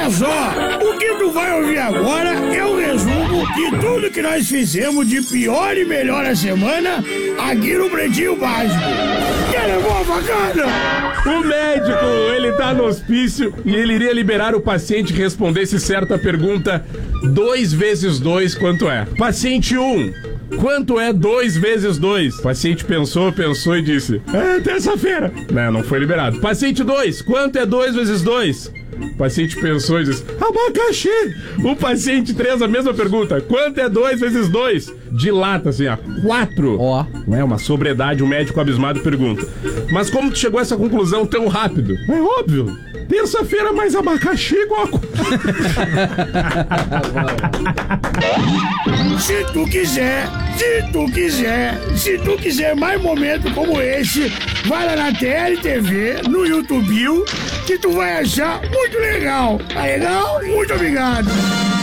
Olha só, o que tu vai ouvir agora é o resumo de tudo que nós fizemos de pior e melhor a semana aqui no Pretinho Básico. Que levou a facada? O médico, ele tá no hospício e ele iria liberar o paciente que respondesse certa pergunta: 2 vezes 2 quanto é? Paciente 1, quanto é 2 vezes 2? O paciente pensou e disse: é terça-feira. Não foi liberado. Paciente 2, quanto é 2 vezes 2? O paciente pensou e disse: abacaxi. O paciente 3, a mesma pergunta: quanto é 2 vezes 2? Dilata assim, 4. Ó. Não é uma sobriedade, o médico abismado pergunta: mas como tu chegou a essa conclusão tão rápido? É óbvio. Terça-feira mais abacaxi igual Se tu quiser mais momentos como esse, vai lá na TLTV, no YouTube, que tu vai achar muito legal. Tá legal? Muito obrigado.